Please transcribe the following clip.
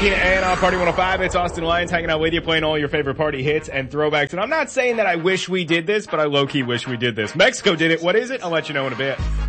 Tina and on Party 105. It's Austin Lyons hanging out with you, playing all your favorite party hits and throwbacks. And I'm not saying that I wish we did this, but I low-key wish we did this. Mexico did it. What is it? I'll let you know in a bit.